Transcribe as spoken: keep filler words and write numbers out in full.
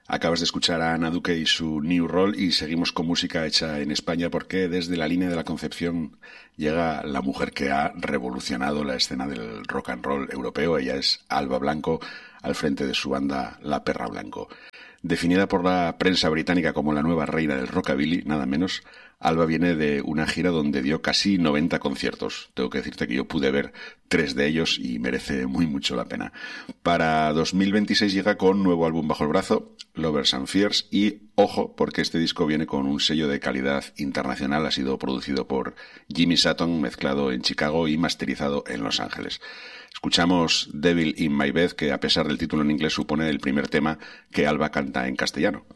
Acabas de escuchar a Ana Duque y su New Roll y seguimos con música hecha en España porque desde la línea de la Concepción llega la mujer que ha revolucionado la escena del rock and roll europeo. Ella es Alba Blanco, al frente de su banda La Perra Blanco. Definida por la prensa británica como la nueva reina del rockabilly, nada menos, Alba viene de una gira donde dio casi noventa conciertos. Tengo que decirte que yo pude ver tres de ellos y merece muy mucho la pena. Para dos mil veintiséis llega con nuevo álbum bajo el brazo, Lovers and Fears, y ojo, porque este disco viene con un sello de calidad internacional. Ha sido producido por Jimmy Sutton, mezclado en Chicago y masterizado en Los Ángeles. Escuchamos Devil in My Bed, que a pesar del título en inglés supone el primer tema que Alba canta en castellano.